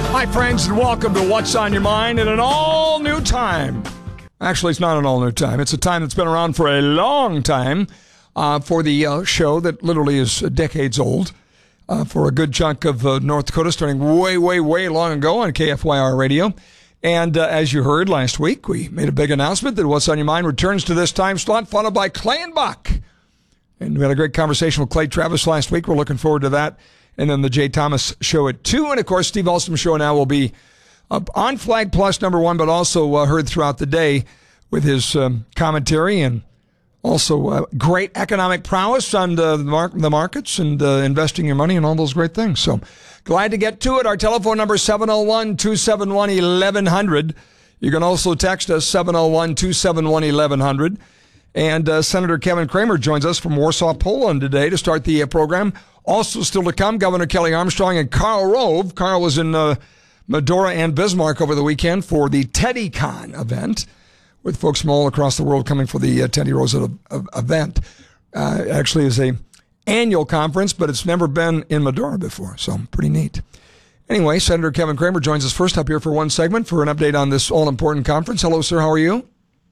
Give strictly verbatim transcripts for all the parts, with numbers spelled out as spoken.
Hi, friends, and welcome to What's on Your Mind in an all-new time. Actually, it's not an all-new time. It's a time that's been around for a long time uh, for the uh, show that literally is decades old uh, for a good chunk of uh, North Dakota, starting way, way, way long ago on K F Y R radio. And uh, as you heard last week, we made a big announcement that What's on Your Mind returns to this time slot, followed by Clay and Buck. And we had a great conversation with Clay Travis last week. We're looking forward to that. And then the Jay Thomas show at two. And, of course, Steve Alstom's show now will be uh, on Flag Plus, number one, but also uh, heard throughout the day with his um, commentary and also uh, great economic prowess on the, mar- the markets and uh, investing your money and all those great things. So glad to get to it. Our telephone number is seven oh one, two seven one, eleven hundred. You can also text us seven oh one, two seven one, eleven hundred. And uh, Senator Kevin Cramer joins us from Warsaw, Poland today to start the uh, program. Also still to come, Governor Kelly Armstrong and Karl Rove. Karl was in uh, Medora and Bismarck over the weekend for the TeddyCon event, with folks from all across the world coming for the uh, Teddy Roosevelt event. Uh, actually is a annual conference, but it's never been in Medora before, so pretty neat. Anyway, Senator Kevin Cramer joins us first up here for one segment for an update on this all-important conference. Hello, sir. How are you?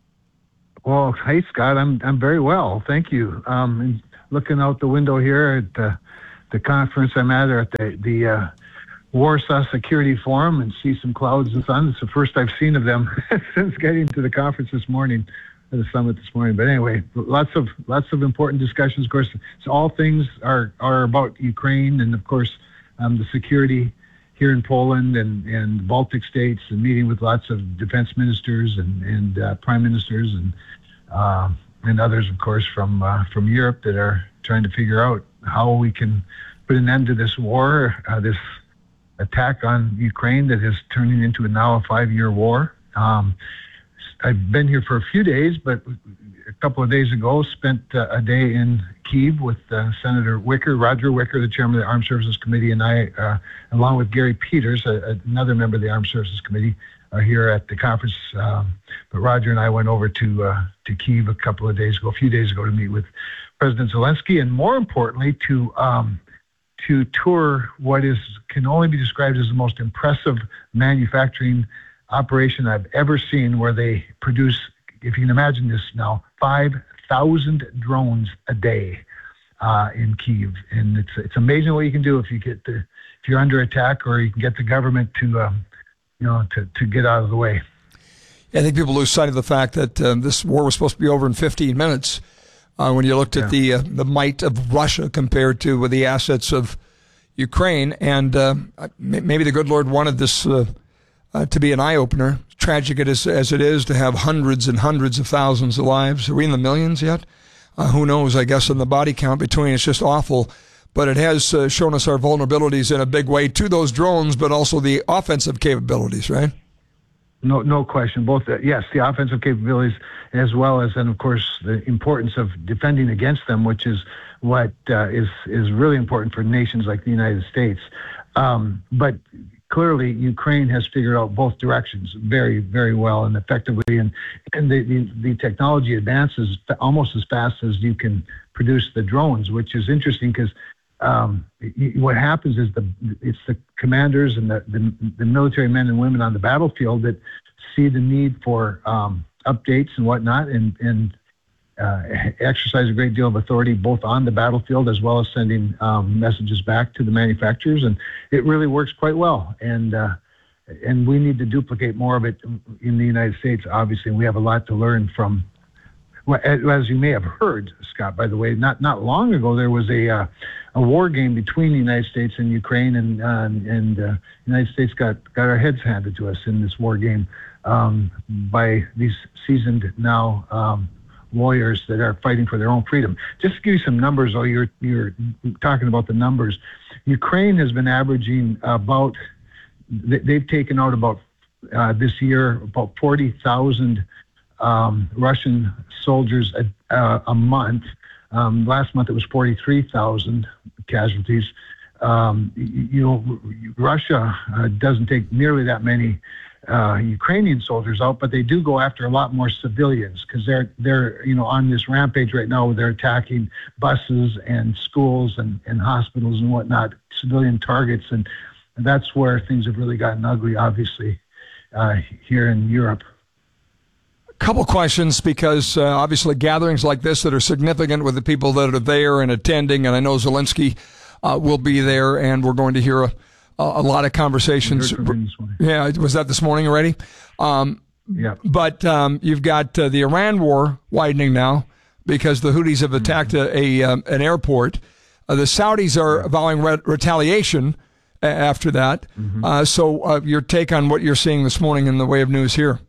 Well, hey, Scott. I'm I'm very well. Thank you. Um, looking out the window here at the, the conference I'm at, or at the, the uh, Warsaw Security Forum, and see some clouds and sun. It's the first I've seen of them since getting to the conference this morning, or the summit this morning. But anyway, lots of lots of important discussions. Of course, so all things are, are about Ukraine, and of course, um, the security here in Poland and, and Baltic states, and meeting with lots of defense ministers and, and uh, prime ministers and uh, and others, of course, from uh, from Europe that are trying to figure out how we can put an end to this war, uh, this attack on Ukraine that is turning into a now a five-year war. Um, I've been here for a few days, but a couple of days ago spent uh, a day in Kyiv with uh, Senator Wicker, Roger Wicker, the chairman of the Armed Services Committee, and I, uh, along with Gary Peters, a, another member of the Armed Services Committee, are here at the conference. Um, but Roger and I went over to uh, to Kyiv a couple of days ago, a few days ago, to meet with President Zelensky, and more importantly, to um, to tour what is can only be described as the most impressive manufacturing operation I've ever seen, where they produce, if you can imagine this now, five thousand drones a day uh, in Kyiv. And it's it's amazing what you can do if you get the, if you're under attack, or you can get the government to, um, you know, to, to get out of the way. Yeah, I think people lose sight of the fact that um, this war was supposed to be over in fifteen minutes. Uh, when you looked at yeah. the uh, the might of Russia compared to uh, the assets of Ukraine, and uh, maybe the good Lord wanted this uh, uh, to be an eye-opener. Tragic it is, as it is, to have hundreds and hundreds of thousands of lives. Are we in the millions yet? Uh, who knows, I guess, in the body count between. It's just awful. But it has uh, shown us our vulnerabilities in a big way to those drones, but also the offensive capabilities, right? No, no question. Both, uh, yes, the offensive capabilities, as well as, and of course, the importance of defending against them, which is what uh, is is really important for nations like the United States. Um, but clearly, Ukraine has figured out both directions very, very well and effectively, and and the the, the technology advances almost as fast as you can produce the drones, which is interesting because. Um, what happens is the it's the commanders and the, the the military men and women on the battlefield that see the need for um, updates and whatnot, and and uh, exercise a great deal of authority both on the battlefield as well as sending um, messages back to the manufacturers, and it really works quite well. And uh, and we need to duplicate more of it in the United States. Obviously, we have a lot to learn from. Well, as you may have heard, Scott, by the way, not not long ago there was a uh, a war game between the United States and Ukraine, and uh, and uh, the United States got, got our heads handed to us in this war game um, by these seasoned now um, warriors that are fighting for their own freedom. Just to give you some numbers, though, you're you're talking about the numbers. Ukraine has been averaging about they've taken out about uh, this year about forty thousand. Um, Russian soldiers a, uh, a month. Um, last month it was forty-three thousand casualties. Um, you, you know, Russia uh, doesn't take nearly that many uh, Ukrainian soldiers out, but they do go after a lot more civilians because they're they're you know on this rampage right now where they're attacking buses and schools and, and hospitals and whatnot, civilian targets, and that's where things have really gotten ugly, obviously, uh, here in Europe. Couple questions, because uh, obviously gatherings like this that are significant with the people that are there and attending, and I know Zelensky uh, will be there, and we're going to hear a, a lot of conversations. Yeah, was that this morning already? Um, yeah. But um, you've got uh, the Iran war widening now because the Houthis have attacked mm-hmm. a, a um, an airport. Uh, the Saudis are yeah. vowing re- retaliation a- after that. Mm-hmm. Uh, so uh, your take on what you're seeing this morning in the way of news here?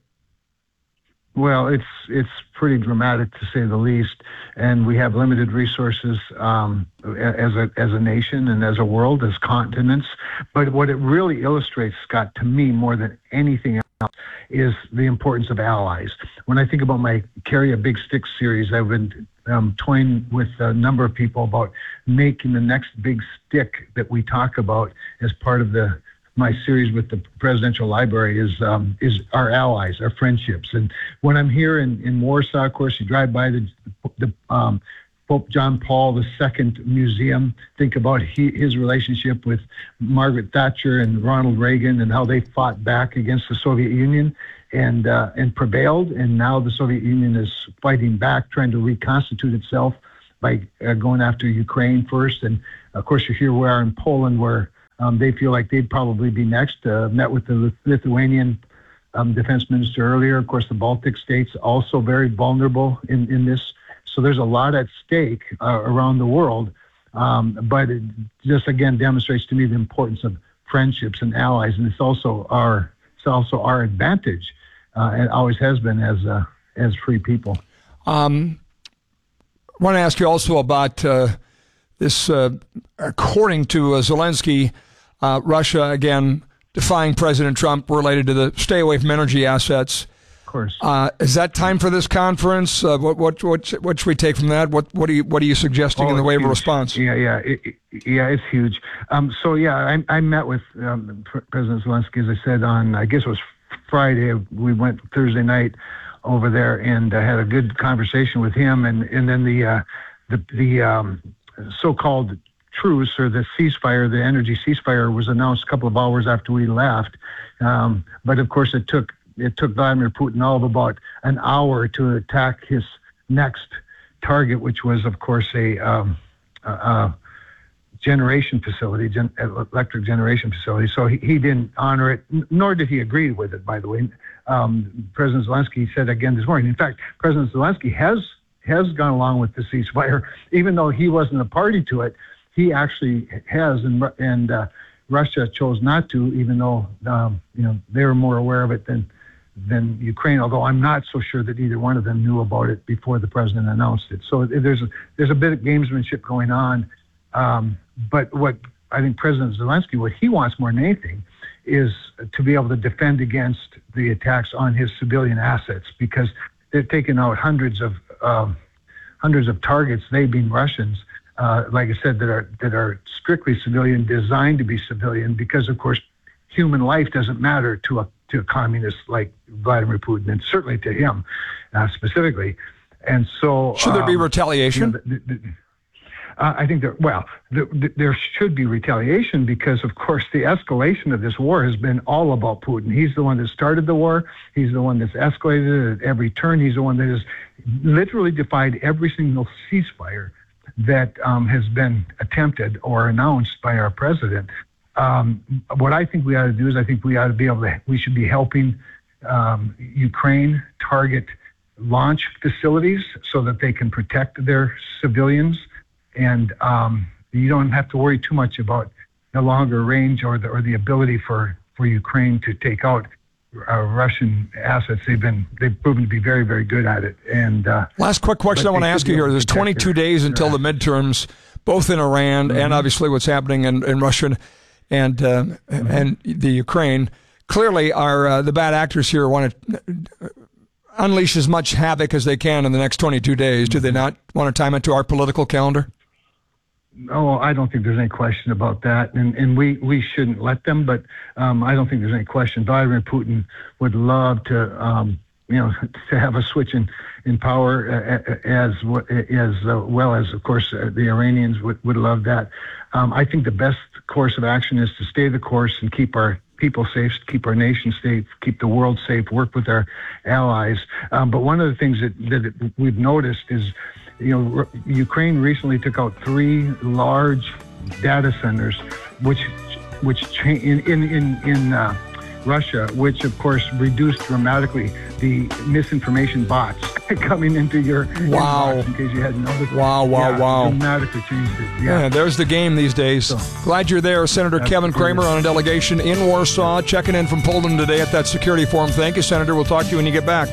Well, it's it's pretty dramatic to say the least, and we have limited resources um, as a as a nation and as a world, as continents. But what it really illustrates, Scott, to me more than anything else, is the importance of allies. When I think about my Carry a Big Stick series, I've been um, toying with a number of people about making the next big stick that we talk about as part of the my series with the Presidential Library is um, is our allies, our friendships. And when I'm here in, in Warsaw, of course, you drive by the, the um, Pope John Paul the Second Museum, think about he, his relationship with Margaret Thatcher and Ronald Reagan and how they fought back against the Soviet Union and uh, and prevailed. And now the Soviet Union is fighting back, trying to reconstitute itself by uh, going after Ukraine first. And of course, you're here we are in Poland, where Um, they feel like they'd probably be next. Uh, met with the Lithuanian um, defense minister earlier. Of course, the Baltic states also very vulnerable in, in this. So there's a lot at stake uh, around the world. Um, but it just, again, demonstrates to me the importance of friendships and allies. And it's also our it's also our advantage. Uh, it always has been as uh, as free people. Um, I want to ask you also about uh, this, uh, according to uh, Zelensky, Uh, Russia, again, defying President Trump related to the stay away from energy assets. Of course. Uh, is that time for this conference? Uh, what, what, what, what should we take from that? What, what are you, what are you suggesting oh, in the way huge. of a response? Yeah, yeah, it, it, yeah, it's huge. Um, so yeah, I, I met with um, President Zelensky, as I said, on, I guess it was Friday. We went Thursday night over there and uh, had a good conversation with him. And, and then the, uh, the, the um, so-called truce, or the ceasefire, the energy ceasefire, was announced a couple of hours after we left. Um, but of course, it took it took Vladimir Putin all of about an hour to attack his next target, which was, of course, a, um, a, a generation facility, gen, electric generation facility. So he, he didn't honor it, nor did he agree with it, by the way. Um, President Zelensky said again this morning. In fact, President Zelensky has has gone along with the ceasefire, even though he wasn't a party to it. He actually has, and and uh, Russia chose not to, even though um, you know they were more aware of it than than Ukraine. Although I'm not so sure that either one of them knew about it before the president announced it. So there's a, there's a bit of gamesmanship going on. Um, but what I think President Zelensky, what he wants more than anything, is to be able to defend against the attacks on his civilian assets, because they've taken out hundreds of um, hundreds of targets. They being Russians. Uh, like I said, that are that are strictly civilian, designed to be civilian, because of course, human life doesn't matter to a to a communist like Vladimir Putin, and certainly to him uh, specifically. And so, should there um, be retaliation? You know, the, the, the, uh, I think there. Well, the, the, there should be retaliation, because of course the escalation of this war has been all about Putin. He's the one that started the war. He's the one that's escalated it at every turn. He's the one that has literally defied every single ceasefire that um, has been attempted or announced by our president. Um, what I think we ought to do is I think we ought to be able to, we should be helping um, Ukraine target launch facilities so that they can protect their civilians. And um, you don't have to worry too much about the longer range or the, or the ability for, for Ukraine to take out Uh, Russian assets. They've been they've proven to be very, very good at it. And uh, last quick question I want to ask you here: there's twenty-two days until the midterms, both in Iran mm-hmm. and obviously what's happening in, in Russia and uh, mm-hmm. and the Ukraine. Clearly, our uh, the bad actors here want to unleash as much havoc as they can in the next twenty-two days. Mm-hmm. Do they not want to time it to our political calendar? Oh, I don't think there's any question about that, and and we, we shouldn't let them. But um, I don't think there's any question. Vladimir Putin would love to um, you know, to have a switch in, in power uh, as as uh, well as, of course, uh, the Iranians would, would love that. Um, I think the best course of action is to stay the course and keep our people safe, keep our nation safe, keep the world safe, work with our allies. Um, but one of the things that, that we've noticed is, you know, Ukraine recently took out three large data centers, which which cha- in in in, in uh, Russia, which of course reduced dramatically the misinformation bots coming into your wow. inbox, in case you hadn't noticed. Wow, wow, yeah, wow. Dramatically changed it. Yeah. yeah, there's the game these days. So, glad you're there, Senator Kevin Cramer, on a delegation in Warsaw, checking in from Poland today at that security forum. Thank you, Senator. We'll talk to you when you get back.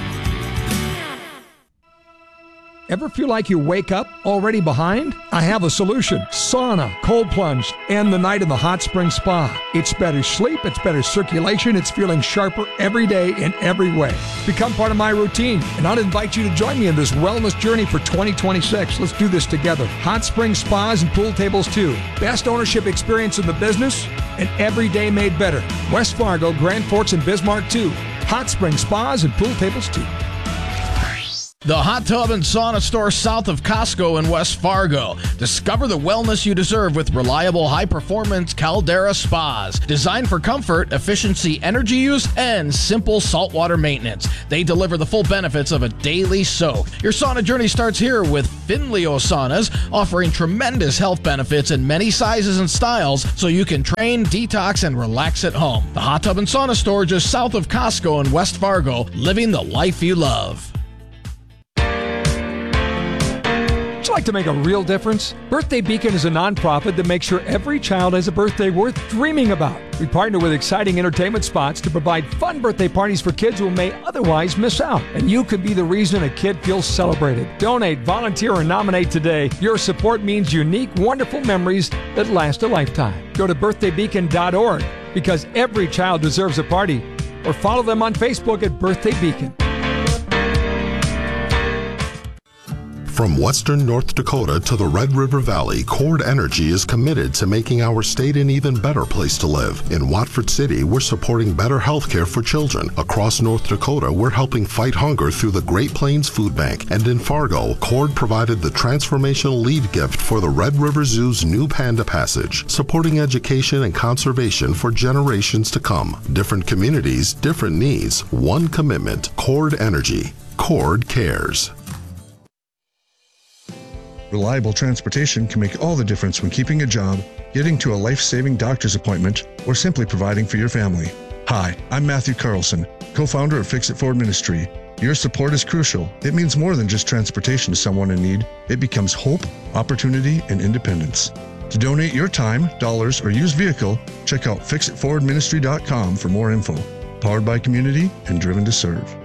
Ever feel like you wake up already behind? I have a solution. Sauna, cold plunge, and the night in the hot spring spa. It's better sleep, it's better circulation, it's feeling sharper every day in every way. Become part of my routine, and I'd invite you to join me in this wellness journey for twenty twenty-six. Let's do this together. Hot spring spas and pool tables too. Best ownership experience in the business, and every day made better. West Fargo, Grand Forks, and Bismarck too. Hot spring spas and pool tables too. The Hot Tub and Sauna Store south of Costco in West Fargo. Discover the wellness you deserve with reliable, high-performance Caldera spas. Designed for comfort, efficiency, energy use, and simple saltwater maintenance. They deliver the full benefits of a daily soak. Your sauna journey starts here with Finleo Saunas, offering tremendous health benefits in many sizes and styles so you can train, detox, and relax at home. The Hot Tub and Sauna Store just south of Costco in West Fargo, living the life you love. Would you like to make a real difference? Birthday Beacon is a nonprofit that makes sure every child has a birthday worth dreaming about. We partner with exciting entertainment spots to provide fun birthday parties for kids who may otherwise miss out. And you can be the reason a kid feels celebrated. Donate, volunteer, or nominate today. Your support means unique, wonderful memories that last a lifetime. Go to birthday beacon dot org because every child deserves a party. Or follow them on Facebook at Birthday Beacon. From western North Dakota to the Red River Valley, Cord Energy is committed to making our state an even better place to live. In Watford City, we're supporting better health care for children. Across North Dakota, we're helping fight hunger through the Great Plains Food Bank. And in Fargo, Cord provided the transformational lead gift for the Red River Zoo's new Panda Passage, supporting education and conservation for generations to come. Different communities, different needs, one commitment. Cord Energy. Cord cares. Reliable transportation can make all the difference when keeping a job, getting to a life-saving doctor's appointment, or simply providing for your family. Hi, I'm Matthew Carlson, co-founder of Fix It Forward Ministry. Your support is crucial. It means more than just transportation to someone in need. It becomes hope, opportunity, and independence. To donate your time, dollars, or used vehicle, check out fix it forward ministry dot com for more info. Powered by community and driven to serve.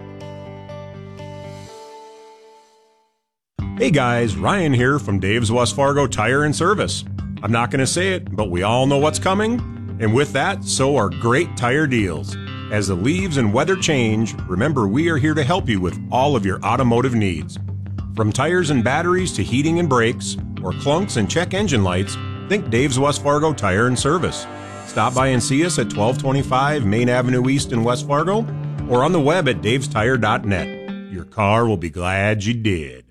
Hey guys, Ryan here from Dave's West Fargo Tire and Service. I'm not going to say it, but we all know what's coming. And with that, so are great tire deals. As the leaves and weather change, remember we are here to help you with all of your automotive needs. From tires and batteries to heating and brakes, or clunks and check engine lights, think Dave's West Fargo Tire and Service. Stop by and see us at twelve twenty-five Main Avenue East in West Fargo, or on the web at daves tire dot net. Your car will be glad you did.